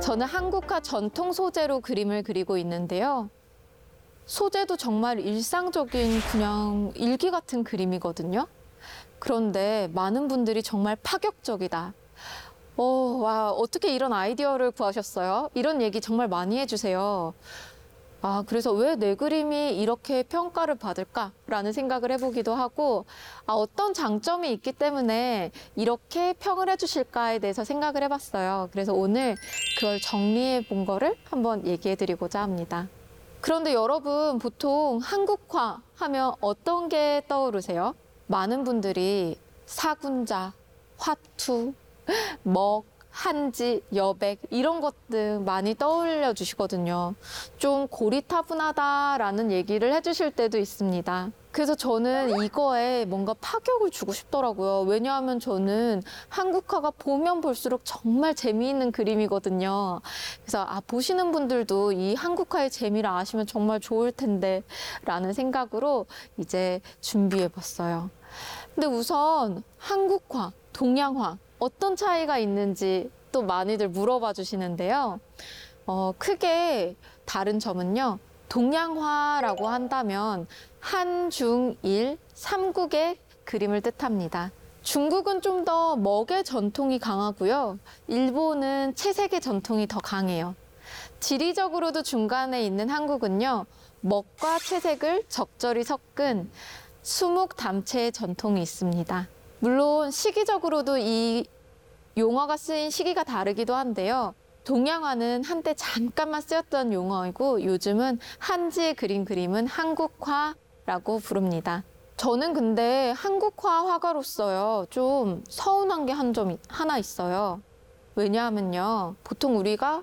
저는 한국화 전통 소재로 그림을 그리고 있는데요. 소재도 정말 일상적인 그냥 일기 같은 그림이거든요. 그런데 많은 분들이 정말 파격적이다. 와, 어떻게 이런 아이디어를 구하셨어요? 이런 얘기 정말 많이 해주세요. 그래서 왜 내 그림이 이렇게 평가를 받을까라는 생각을 해보기도 하고, 어떤 장점이 있기 때문에 이렇게 평을 해주실까에 대해서 생각을 해봤어요. 그래서 오늘 그걸 정리해 본 거를 한번 얘기해드리고자 합니다. 그런데 여러분, 보통 한국화 하면 어떤 게 떠오르세요? 많은 분들이 사군자, 화투, 먹, 한지, 여백 이런 것들 많이 떠올려 주시거든요. 좀 고리타분하다라는 얘기를 해주실 때도 있습니다. 그래서 저는 이거에 뭔가 파격을 주고 싶더라고요. 왜냐하면 저는 한국화가 보면 볼수록 정말 재미있는 그림이거든요. 그래서 보시는 분들도 이 한국화의 재미를 아시면 정말 좋을 텐데 라는 생각으로 이제 준비해 봤어요. 근데 우선 한국화, 동양화 어떤 차이가 있는지 또 많이들 물어봐 주시는데요. 크게 다른 점은요. 동양화라고 한다면 한, 중, 일, 삼국의 그림을 뜻합니다. 중국은 좀 더 먹의 전통이 강하고요. 일본은 채색의 전통이 더 강해요. 지리적으로도 중간에 있는 한국은요. 먹과 채색을 적절히 섞은 수묵담채의 전통이 있습니다. 물론 시기적으로도 이 용어가 쓰인 시기가 다르기도 한데요. 동양화는 한때 잠깐만 쓰였던 용어이고 요즘은 한지의 그림은 한국화라고 부릅니다. 저는 근데 한국화 화가로서요. 좀 서운한 게 하나 있어요. 왜냐하면요. 보통 우리가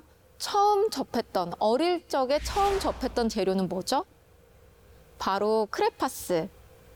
어릴 적에 처음 접했던 재료는 뭐죠? 바로 크레파스,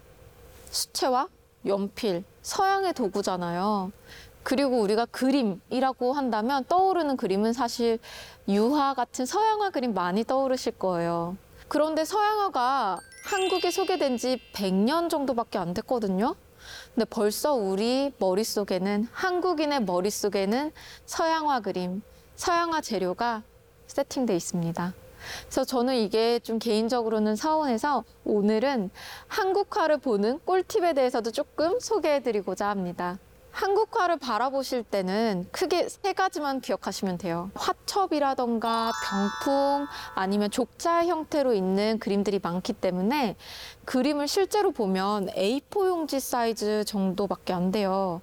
수채화, 연필, 서양의 도구잖아요. 그리고 우리가 그림이라고 한다면 떠오르는 그림은 사실 유화 같은 서양화 그림 많이 떠오르실 거예요. 그런데 서양화가 한국에 소개된 지 100년 정도밖에 안 됐거든요. 근데 벌써 우리 머릿속에는, 한국인의 머릿속에는 서양화 그림, 서양화 재료가 세팅돼 있습니다. 그래서 저는 이게 좀 개인적으로는 서운해서 오늘은 한국화를 보는 꿀팁에 대해서도 조금 소개해드리고자 합니다. 한국화를 바라보실 때는 크게 3가지만 기억하시면 돼요. 화첩이라던가 병풍 아니면 족자 형태로 있는 그림들이 많기 때문에 그림을 실제로 보면 A4 용지 사이즈 정도밖에 안 돼요.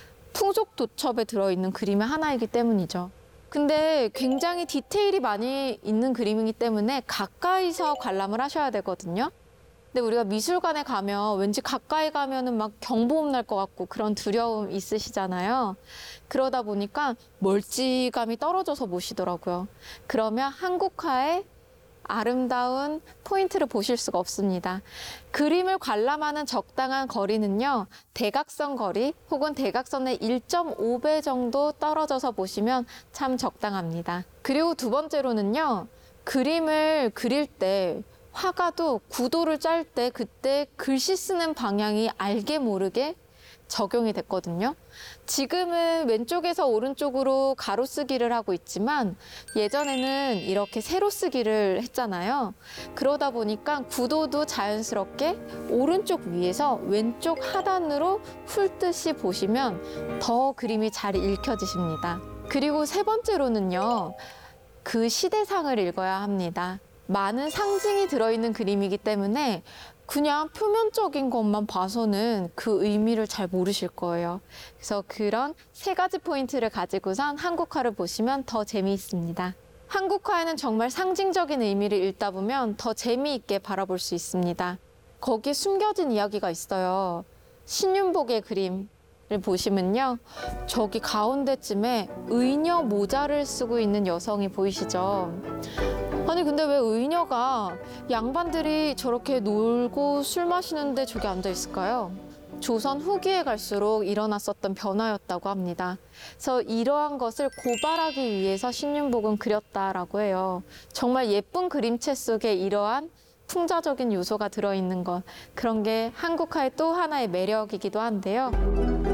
풍속 도첩에 들어있는 그림의 하나이기 때문이죠. 근데 굉장히 디테일이 많이 있는 그림이기 때문에 가까이서 관람을 하셔야 되거든요. 근데 우리가 미술관에 가면 왠지 가까이 가면은 막 경보음 날 것 같고 그런 두려움 있으시잖아요. 그러다 보니까 멀찌감이 떨어져서 보시더라고요. 그러면 한국화의 아름다운 포인트를 보실 수가 없습니다. 그림을 관람하는 적당한 거리는요. 대각선 거리 혹은 대각선의 1.5배 정도 떨어져서 보시면 참 적당합니다. 그리고 두 번째로는요. 그림을 그릴 때 화가도 구도를 짤 때 그때 글씨 쓰는 방향이 알게 모르게 적용이 됐거든요. 지금은 왼쪽에서 오른쪽으로 가로쓰기를 하고 있지만 예전에는 이렇게 세로쓰기를 했잖아요. 그러다 보니까 구도도 자연스럽게 오른쪽 위에서 왼쪽 하단으로 훑듯이 보시면 더 그림이 잘 읽혀지십니다. 그리고 세 번째로는요. 그 시대상을 읽어야 합니다. 많은 상징이 들어있는 그림이기 때문에 그냥 표면적인 것만 봐서는 그 의미를 잘 모르실 거예요. 그래서 그런 3가지 포인트를 가지고선 한국화를 보시면 더 재미있습니다. 한국화에는 정말 상징적인 의미를 읽다 보면 더 재미있게 바라볼 수 있습니다. 거기에 숨겨진 이야기가 있어요. 신윤복의 그림을 보시면요. 저기 가운데쯤에 의녀 모자를 쓰고 있는 여성이 보이시죠? 아니 근데 왜 의녀가 양반들이 저렇게 놀고 술 마시는데 저기 앉아 있을까요? 조선 후기에 갈수록 일어났었던 변화였다고 합니다. 그래서 이러한 것을 고발하기 위해서 신윤복은 그렸다라고 해요. 정말 예쁜 그림체 속에 이러한 풍자적인 요소가 들어있는 것, 그런 게 한국화의 또 하나의 매력이기도 한데요.